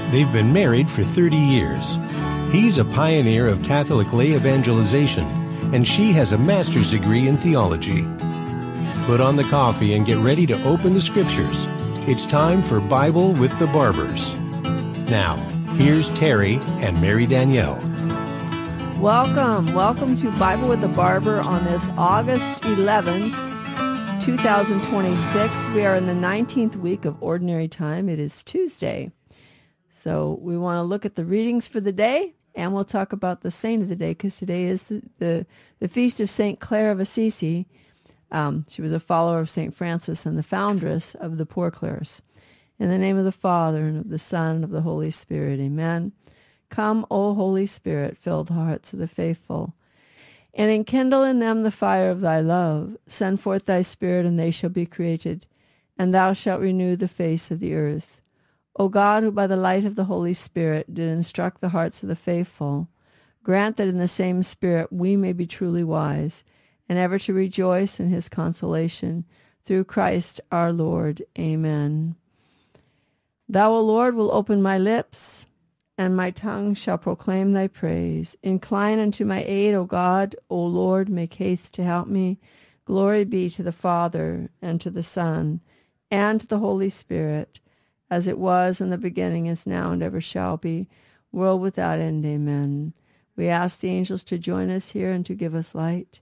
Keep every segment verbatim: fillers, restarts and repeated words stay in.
They've been married for thirty years. He's a pioneer of Catholic lay evangelization, and she has a master's degree in theology. Put on the coffee and get ready to open the scriptures. It's time for Bible with the Barbers. Now, here's Terry and Mary Danielle. Welcome. Welcome to Bible with the Barber on this August eleventh, twenty twenty-six. We are in the nineteenth week of Ordinary Time. It is Tuesday. So we want to look at the readings for the day, and we'll talk about the saint of the day, because today is the, the, the feast of Saint Clare of Assisi. Um, she was a follower of Saint Francis and the foundress of the Poor Clares. In the name of the Father, and of the Son, and of the Holy Spirit, amen. Come, O Holy Spirit, fill the hearts of the faithful, and enkindle in them the fire of thy love. Send forth thy Spirit, and they shall be created, and thou shalt renew the face of the earth. O God, who by the light of the Holy Spirit did instruct the hearts of the faithful, grant that in the same Spirit we may be truly wise, and ever to rejoice in his consolation, through Christ our Lord. Amen. Thou, O Lord, will open my lips, and my tongue shall proclaim thy praise. Incline unto my aid, O God. O Lord, make haste to help me. Glory be to the Father, and to the Son, and to the Holy Spirit, as it was in the beginning, is now, and ever shall be, world without end. Amen. We ask the angels to join us here and to give us light.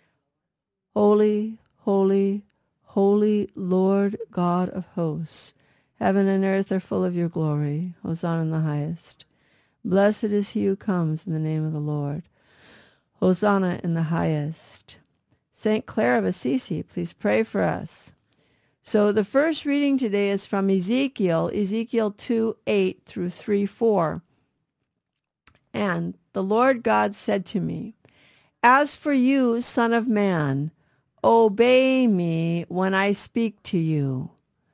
Holy, holy, holy Lord God of hosts, heaven and earth are full of your glory. Hosanna in the highest. Blessed is he who comes in the name of the Lord. Hosanna in the highest. Saint Clare of Assisi, please pray for us. So the first reading today is from Ezekiel, Ezekiel two, eight through three, four. And the Lord God said to me, As for you, son of man, obey me when I speak to you.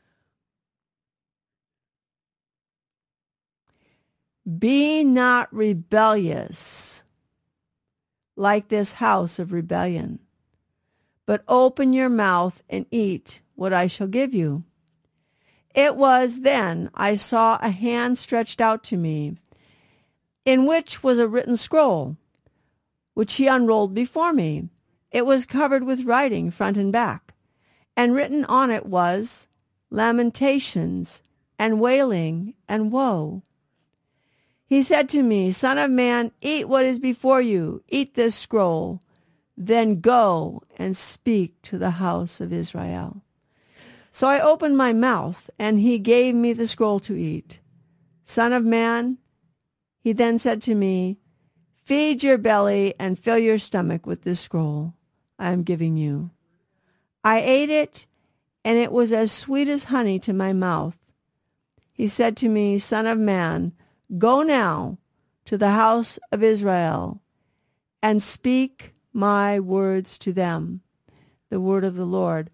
Be not rebellious like this house of rebellion, but open your mouth and eat what I shall give you. It was then I saw a hand stretched out to me, in which was a written scroll, which he unrolled before me. It was covered with writing front and back, and written on it was lamentations and wailing and woe. He said to me, Son of man, eat what is before you, eat this scroll, then go and speak to the house of Israel. So I opened my mouth, and he gave me the scroll to eat. Son of man, he then said to me, feed your belly and fill your stomach with this scroll I am giving you. I ate it, and it was as sweet as honey to my mouth. He said to me, Son of man, go now to the house of Israel and speak my words to them. The word of the Lord.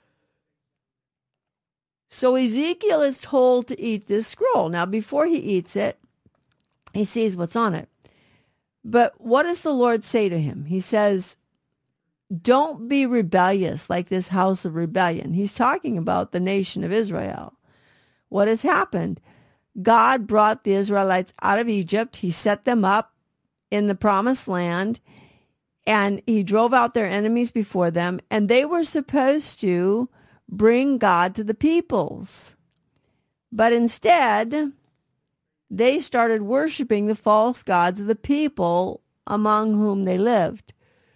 So Ezekiel is told to eat this scroll. Now, before he eats it, he sees what's on it. But what does the Lord say to him? He says, don't be rebellious like this house of rebellion. He's talking about the nation of Israel. What has happened? God brought the Israelites out of Egypt. He set them up in the promised land, and he drove out their enemies before them, and they were supposed to bring God to the peoples. But instead, they started worshiping the false gods of the people among whom they lived.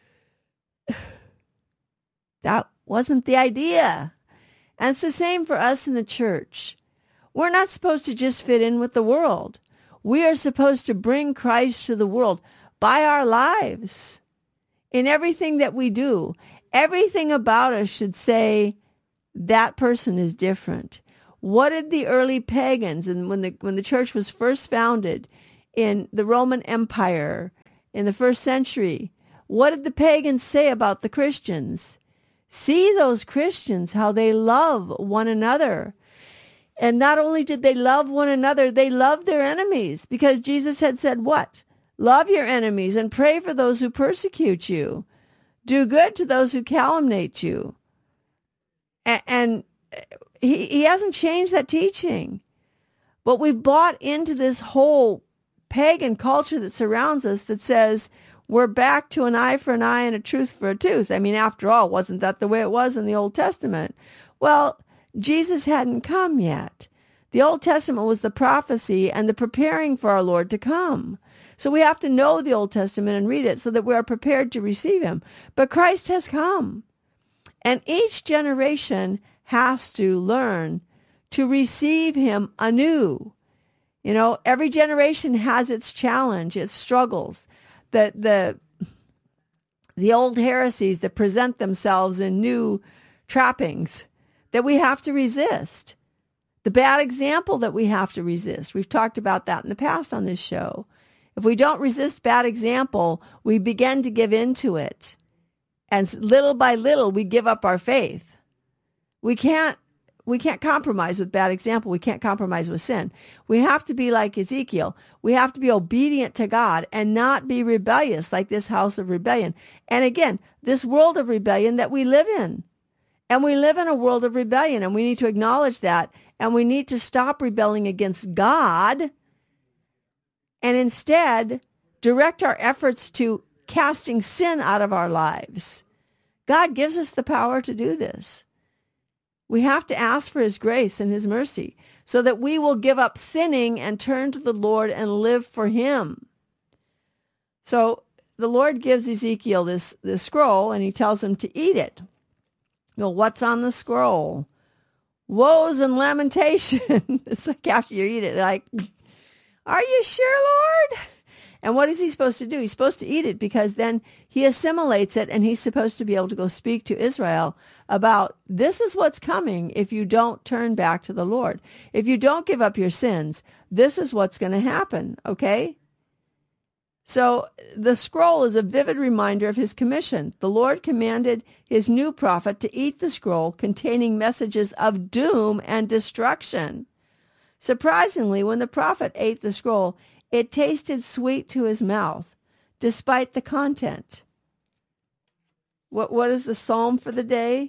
That wasn't the idea. And it's the same for us in the church. We're not supposed to just fit in with the world. We are supposed to bring Christ to the world by our lives. In everything that we do, everything about us should say, that person is different. What did the early pagans, and when the when the church was first founded in the Roman Empire in the first century, what did the pagans say about the Christians? See those Christians, how they love one another. And not only did they love one another, they loved their enemies, because Jesus had said what? Love your enemies and pray for those who persecute you. Do good to those who calumniate you. And he, he hasn't changed that teaching. But we've bought into this whole pagan culture that surrounds us that says we're back to an eye for an eye and a tooth for a tooth. I mean, after all, wasn't that the way it was in the Old Testament? Well, Jesus hadn't come yet. The Old Testament was the prophecy and the preparing for our Lord to come. So we have to know the Old Testament and read it so that we are prepared to receive him. But Christ has come. And each generation has to learn to receive him anew. You know, every generation has its challenge, its struggles, the, the, the old heresies that present themselves in new trappings that we have to resist. The bad example that we have to resist. We've talked about that in the past on this show. If we don't resist bad example, we begin to give into it. And little by little, we give up our faith. We can't, we can't compromise with bad example. We can't compromise with sin. We have to be like Ezekiel. We have to be obedient to God and not be rebellious like this house of rebellion. And again, this world of rebellion that we live in. And we live in a world of rebellion, and we need to acknowledge that. And we need to stop rebelling against God and instead direct our efforts to casting sin out of our lives. God gives us the power to do this. We have to ask for his grace and his mercy so that we will give up sinning and turn to the Lord and live for him. So the Lord gives Ezekiel this, this scroll, and he tells him to eat it. Well, what's on the scroll? Woes and lamentation. It's like after you eat it, like, are you sure, Lord? And what is he supposed to do? He's supposed to eat it because then he assimilates it, and he's supposed to be able to go speak to Israel about this is what's coming if you don't turn back to the Lord. If you don't give up your sins, this is what's going to happen, okay? So the scroll is a vivid reminder of his commission. The Lord commanded his new prophet to eat the scroll containing messages of doom and destruction. Surprisingly, when the prophet ate the scroll, it tasted sweet to his mouth, despite the content. What, what is the psalm for the day?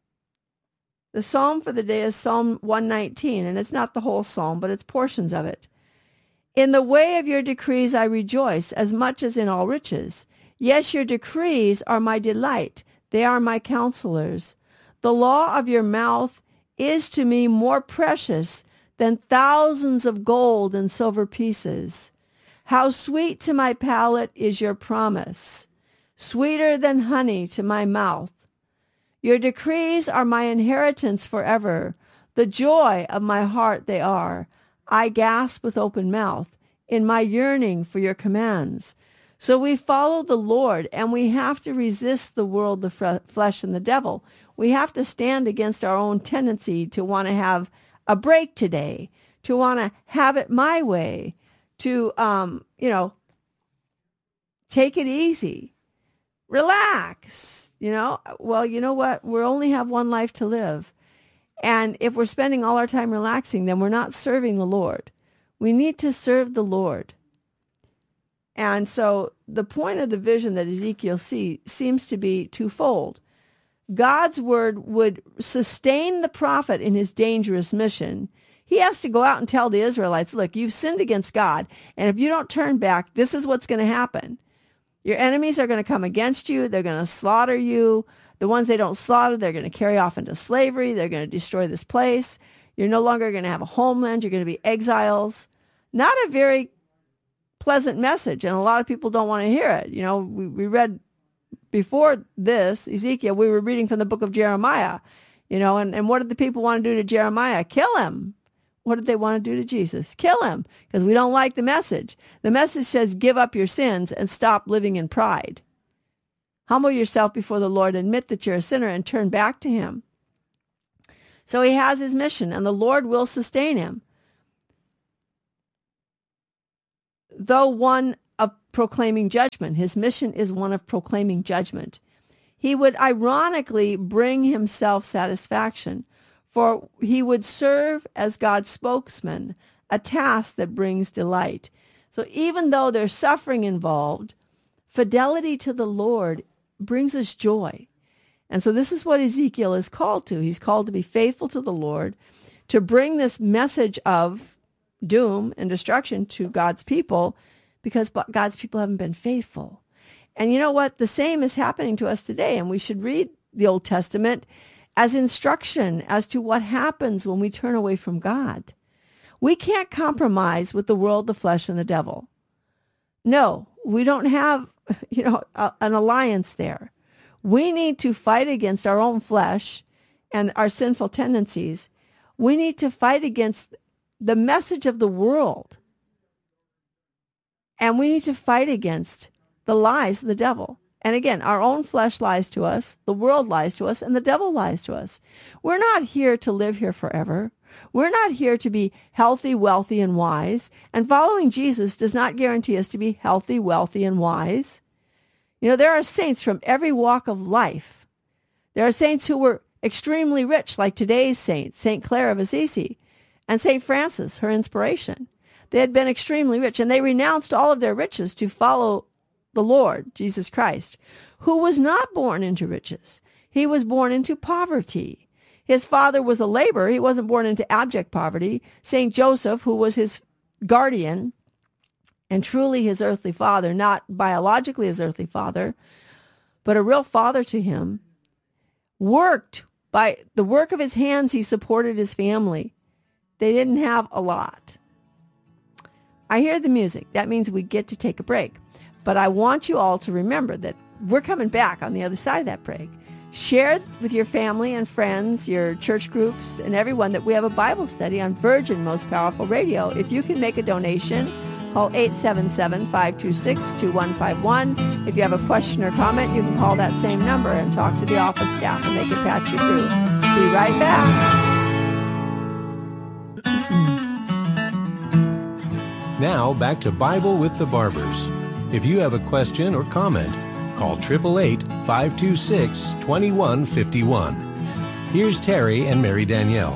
The psalm for the day is Psalm one nineteen, and it's not the whole psalm, but it's portions of it. In the way of your decrees I rejoice as much as in all riches. Yes, your decrees are my delight. They are my counselors. The law of your mouth is to me more precious than thousands of gold and silver pieces. How sweet to my palate is your promise, sweeter than honey to my mouth. Your decrees are my inheritance forever. The joy of my heart they are. I gasp with open mouth in my yearning for your commands. So we follow the Lord, and we have to resist the world, the f- flesh, and the devil. We have to stand against our own tendency to want to have a break today, to want to have it my way, to, um, you know, take it easy, relax, you know. Well, you know what? We only have one life to live. And if we're spending all our time relaxing, then we're not serving the Lord. We need to serve the Lord. And so the point of the vision that Ezekiel sees seems to be twofold. God's word would sustain the prophet in his dangerous mission. He has to go out and tell the Israelites, look, you've sinned against God, and if you don't turn back, this is what's going to happen. Your enemies are going to come against you. They're going to slaughter you. The ones they don't slaughter, they're going to carry off into slavery. They're going to destroy this place. You're no longer going to have a homeland. You're going to be exiles. Not a very pleasant message, and a lot of people don't want to hear it. You know, we, we read before this, Ezekiel, we were reading from the book of Jeremiah, you know, and, and what did the people want to do to Jeremiah? Kill him. What did they want to do to Jesus? Kill him, because we don't like the message. The message says, give up your sins and stop living in pride. Humble yourself before the Lord, admit that you're a sinner, and turn back to him. So he has his mission, and the Lord will sustain him. Though one of proclaiming judgment, his mission is one of proclaiming judgment. He would ironically bring himself satisfaction, for he would serve as God's spokesman, a task that brings delight. So even though there's suffering involved, fidelity to the Lord brings us joy. And so this is what Ezekiel is called to. He's called to be faithful to the Lord, to bring this message of doom and destruction to God's people because God's people haven't been faithful. And you know what? The same is happening to us today, and we should read the Old Testament as instruction as to what happens when we turn away from God. We can't compromise with the world, the flesh, and the devil. No, we don't have, you know, a, an alliance there. We need to fight against our own flesh and our sinful tendencies. We need to fight against the message of the world. And we need to fight against the lies of the devil. And again, our own flesh lies to us, the world lies to us, and the devil lies to us. We're not here to live here forever. We're not here to be healthy, wealthy, and wise. And following Jesus does not guarantee us to be healthy, wealthy, and wise. You know, there are saints from every walk of life. There are saints who were extremely rich, like today's saint, Saint Clare of Assisi, and Saint Francis, her inspiration. They had been extremely rich, and they renounced all of their riches to follow the Lord, Jesus Christ, who was not born into riches. He was born into poverty. His father was a laborer. He wasn't born into abject poverty. Saint Joseph, who was his guardian and truly his earthly father, not biologically his earthly father, but a real father to him, worked by the work of his hands. He supported his family. They didn't have a lot. I hear the music. That means we get to take a break. But I want you all to remember that we're coming back on the other side of that break. Share with your family and friends, your church groups, and everyone that we have a Bible study on Virgin Most Powerful Radio. If you can make a donation, call eight seven seven, five two six, two one five one. If you have a question or comment, you can call that same number and talk to the office staff, and they can patch you through. Be right back. Now, back to Bible with the Barbers. If you have a question or comment, call eight eight eight, five two six, two one five one. Here's Terry and Mary Danielle.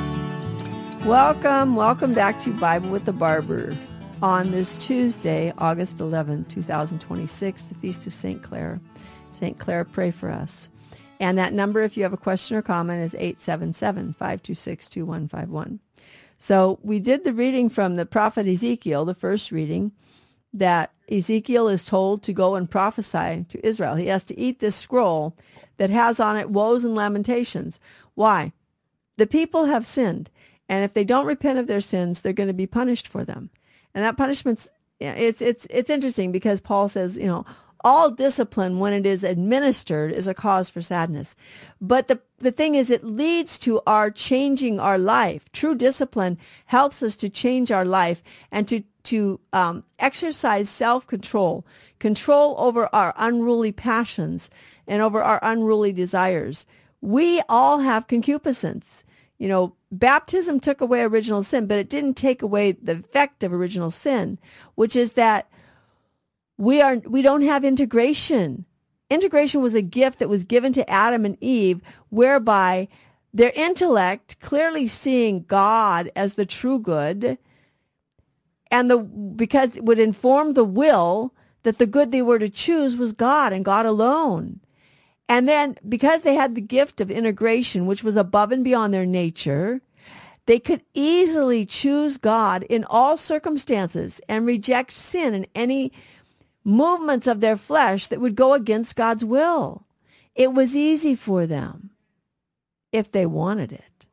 Welcome, welcome back to Bible with the Barber on this Tuesday, August eleventh, twenty twenty-six, the Feast of Saint Clare. Saint Clare, pray for us. And that number, if you have a question or comment, is eight seven seven, five two six, two one five one. So we did the reading from the prophet Ezekiel, the first reading, that Ezekiel is told to go and prophesy to Israel. He has to eat this scroll that has on it woes and lamentations. Why? The people have sinned, and if they don't repent of their sins, they're going to be punished for them. And that punishment's, it's it's it's interesting because Paul says, you know, all discipline, when it is administered, is a cause for sadness. But the, the thing is, it leads to our changing our life. True discipline helps us to change our life and to, to um, exercise self-control, control over our unruly passions and over our unruly desires. We all have concupiscence. You know, baptism took away original sin, but it didn't take away the effect of original sin, which is that We are we don't have integration. Integration was a gift that was given to Adam and Eve, whereby their intellect, clearly seeing God as the true good, and the because it would inform the will that the good they were to choose was God and God alone. And then because they had the gift of integration, which was above and beyond their nature, they could easily choose God in all circumstances and reject sin in any movements of their flesh that would go against God's will. It was easy for them if they wanted it.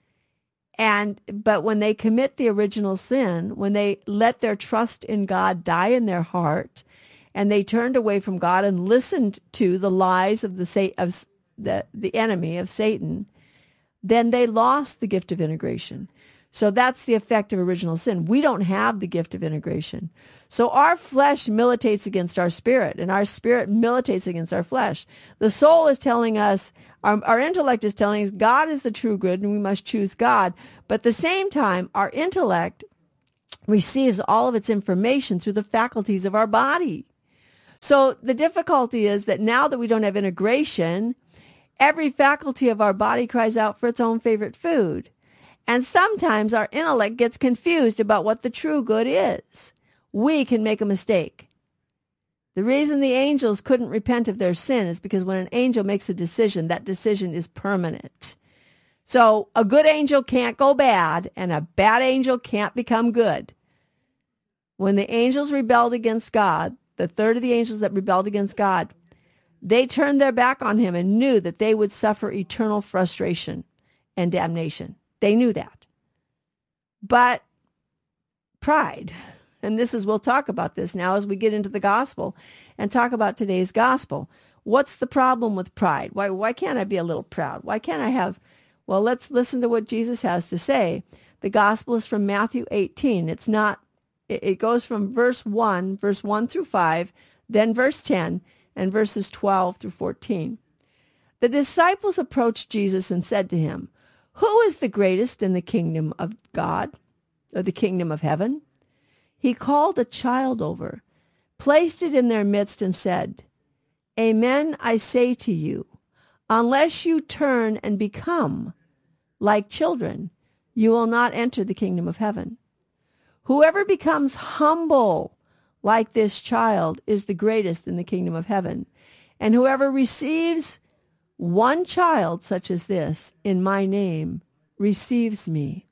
And but when they commit the original sin, when they let their trust in God die in their heart, and they turned away from God and listened to the lies of the of the, the enemy of Satan, then they lost the gift of integration. So that's the effect of original sin. We don't have the gift of integration. So our flesh militates against our spirit, and our spirit militates against our flesh. The soul is telling us, our, our intellect is telling us God is the true good, and we must choose God. But at the same time, our intellect receives all of its information through the faculties of our body. So the difficulty is that now that we don't have integration, every faculty of our body cries out for its own favorite food. And sometimes our intellect gets confused about what the true good is. We can make a mistake. The reason the angels couldn't repent of their sin is because when an angel makes a decision, that decision is permanent. So a good angel can't go bad, and a bad angel can't become good. When the angels rebelled against God, the third of the angels that rebelled against God, they turned their back on him and knew that they would suffer eternal frustration and damnation. They knew that. But pride, and this is, we'll talk about this now as we get into the gospel and talk about today's gospel. What's the problem with pride? Why, why can't I be a little proud? Why can't I have, well, let's listen to what Jesus has to say. The gospel is from Matthew eighteen. It's not, it, it goes from verse one, verse one through five, then verse ten, and verses twelve through fourteen. The disciples approached Jesus and said to him, "Who is the greatest in the kingdom of God, or the kingdom of heaven?" He called a child over, placed it in their midst, and said, "Amen, I say to you, unless you turn and become like children, you will not enter the kingdom of heaven. Whoever becomes humble like this child is the greatest in the kingdom of heaven. And whoever receives one child such as this in my name receives me.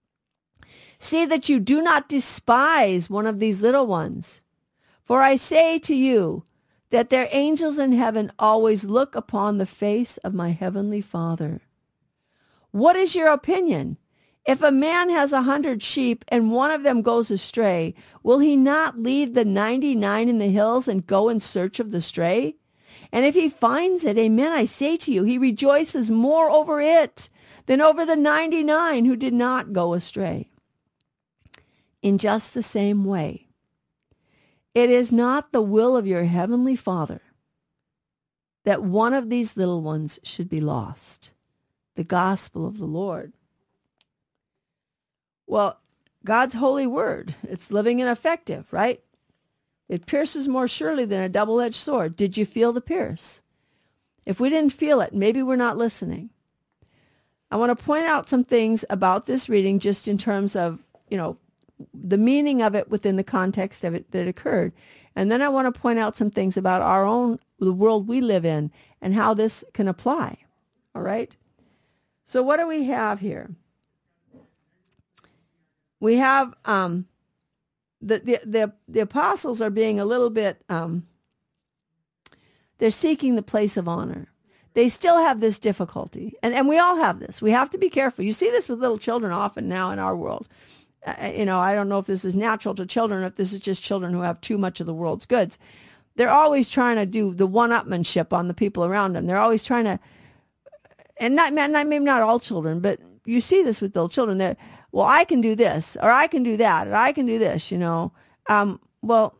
See that you do not despise one of these little ones. For I say to you that their angels in heaven always look upon the face of my heavenly Father. What is your opinion? If a man has a hundred sheep and one of them goes astray, will he not leave the ninety-nine in the hills and go in search of the stray? And if he finds it, amen, I say to you, he rejoices more over it than over the ninety-nine who did not go astray. In just the same way, it is not the will of your heavenly Father that one of these little ones should be lost." The gospel of the Lord. Well, God's holy word, it's living and effective, right? It pierces more surely than a double-edged sword. Did you feel the pierce? If we didn't feel it, maybe we're not listening. I want to point out some things about this reading just in terms of, you know, the meaning of it within the context of it that occurred. And then I want to point out some things about our own, the world we live in, and how this can apply. All right? So what do we have here? We have um, the, the, the, the apostles are being a little bit, um, they're seeking the place of honor. They still have this difficulty. And, and we all have this. We have to be careful. You see this with little children often now in our world. Uh, you know, I don't know if this is natural to children, or if this is just children who have too much of the world's goods. They're always trying to do the one-upmanship on the people around them. They're always trying to, and not, not maybe not all children, but you see this with little children. They're, well, I can do this, or I can do that, or I can do this, you know. Um, well,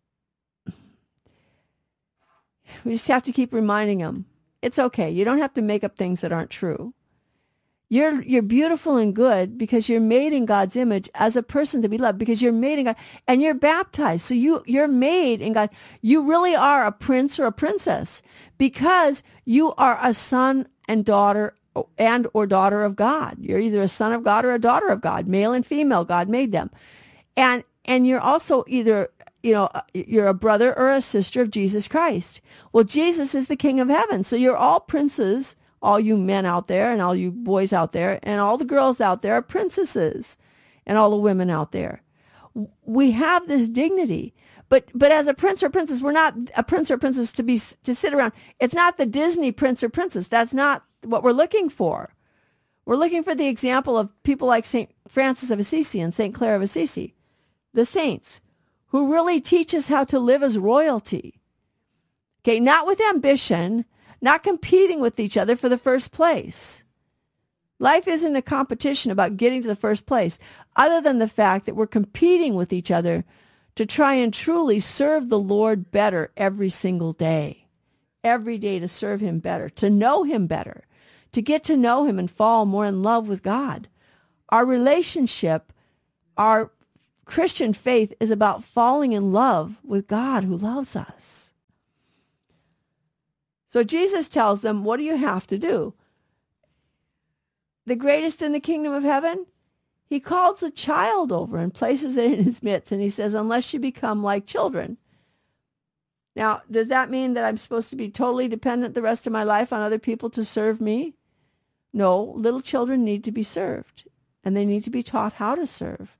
we just have to keep reminding them, it's okay. You don't have to make up things that aren't true. You're you're beautiful and good because you're made in God's image as a person to be loved, because you're made in God, and you're baptized. So you, you're made in God. You really are a prince or a princess because you are a son and daughter and or daughter of God. You're either a son of God or a daughter of God, male and female. God made them. And and you're also either, you know, you're a brother or a sister of Jesus Christ. Well, Jesus is the King of heaven. So you're all princes. All you men out there and all you boys out there and all the girls out there are princesses, and all the women out there. We have this dignity. But but as a prince or princess, we're not a prince or princess to be to sit around. It's not the Disney prince or princess. That's not what we're looking for. We're looking for the example of people like Saint Francis of Assisi and Saint Clare of Assisi, the saints, who really teach us how to live as royalty. Okay, not with ambition, not competing with each other for the first place. Life isn't a competition about getting to the first place, other than the fact that we're competing with each other to try and truly serve the Lord better every single day. Every day to serve him better, to know him better, to get to know him and fall more in love with God. Our relationship, our Christian faith is about falling in love with God who loves us. So Jesus tells them, what do you have to do? The greatest in the kingdom of heaven? He calls a child over and places it in his midst, and he says, unless you become like children. Now, does that mean that I'm supposed to be totally dependent the rest of my life on other people to serve me? No, little children need to be served, and they need to be taught how to serve.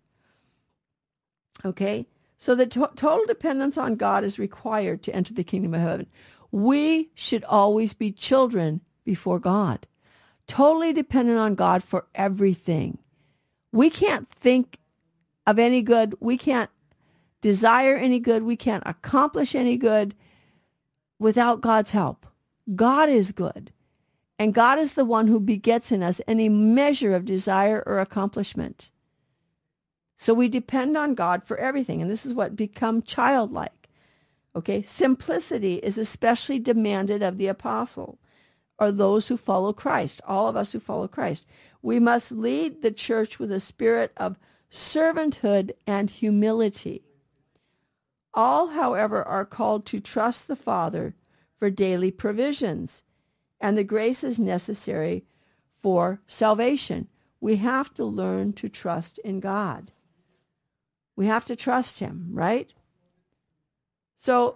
Okay? So the to- total dependence on God is required to enter the kingdom of heaven. We should always be children before God, totally dependent on God for everything. We can't think of any good. We can't desire any good. We can't accomplish any good without God's help. God is good. And God is the one who begets in us any measure of desire or accomplishment. So we depend on God for everything. And this is what become childlike. Okay? Simplicity is especially demanded of the apostle or those who follow Christ, all of us who follow Christ. We must lead the church with a spirit of servanthood and humility. All, however, are called to trust the Father for daily provisions and the graces necessary for salvation. We have to learn to trust in God. We have to trust him, right? So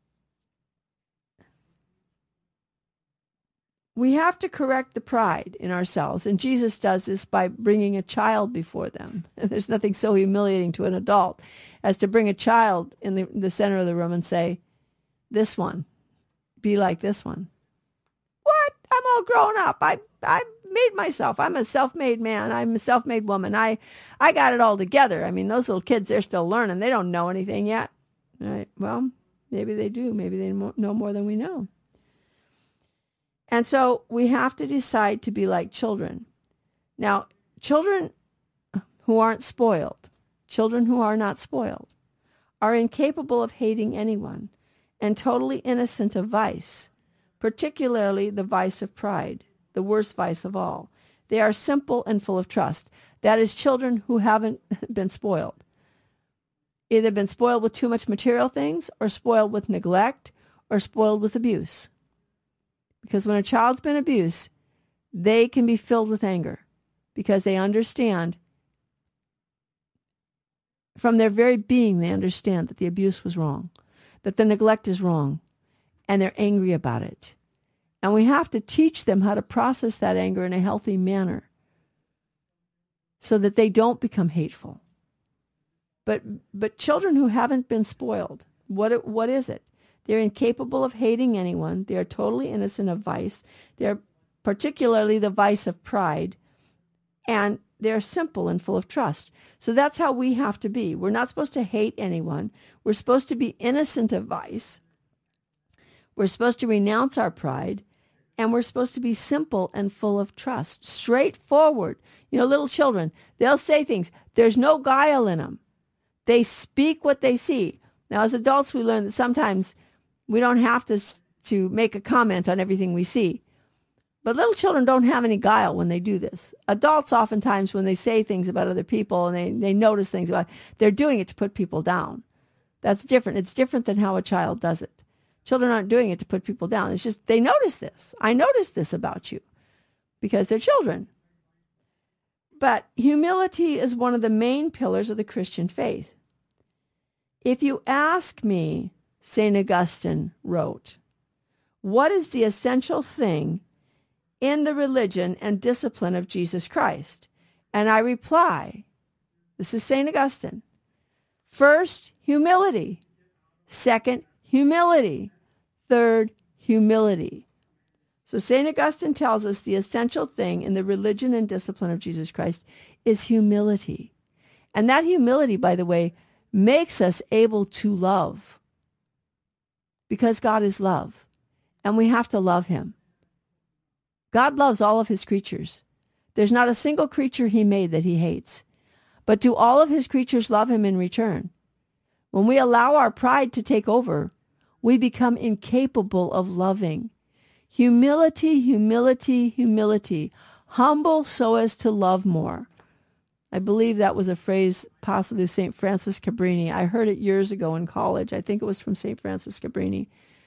we have to correct the pride in ourselves, and Jesus does this by bringing a child before them. And there's nothing so humiliating to an adult as to bring a child in the, the center of the room and say, this one, be like this one. What? I'm all grown up. I I made myself. I'm a self-made man. I'm a self-made woman. I I got it all together. I mean, those little kids, they're still learning. They don't know anything yet. All right. Well, maybe they do. Maybe they know more than we know. And so we have to decide to be like children. Now, children who aren't spoiled, children who are not spoiled, are incapable of hating anyone and totally innocent of vice, particularly the vice of pride, the worst vice of all. They are simple and full of trust. That is, children who haven't been spoiled. Either been spoiled with too much material things, or spoiled with neglect, or spoiled with abuse. Because when a child's been abused, they can be filled with anger because they understand, from their very being, they understand that the abuse was wrong, that the neglect is wrong, and they're angry about it. And we have to teach them how to process that anger in a healthy manner so that they don't become hateful. But but children who haven't been spoiled, what what is it? They're incapable of hating anyone. They are totally innocent of vice. They're particularly the vice of pride. And they're simple and full of trust. So that's how we have to be. We're not supposed to hate anyone. We're supposed to be innocent of vice. We're supposed to renounce our pride. And we're supposed to be simple and full of trust. Straightforward. You know, little children, they'll say things. There's no guile in them. They speak what they see. Now, as adults, we learn that sometimes we don't have to to make a comment on everything we see. But little children don't have any guile when they do this. Adults, oftentimes, when they say things about other people and they, they notice things about, they're doing it to put people down. That's different. It's different than how a child does it. Children aren't doing it to put people down. It's just they notice this. I noticed this about you because they're children. But humility is one of the main pillars of the Christian faith. If you ask me, Saint Augustine wrote, what is the essential thing in the religion and discipline of Jesus Christ? And I reply, this is Saint Augustine, first, humility. Second, humility. Third, humility. So Saint Augustine tells us the essential thing in the religion and discipline of Jesus Christ is humility. And that humility, by the way, makes us able to love. Because God is love. And we have to love him. God loves all of his creatures. There's not a single creature he made that he hates. But do all of his creatures love him in return? When we allow our pride to take over, we become incapable of loving. Humility, humility, humility. Humble so as to love more. I believe that was a phrase possibly of Saint Francis Cabrini. I heard it years ago in college. I think it was from Saint Francis Cabrini.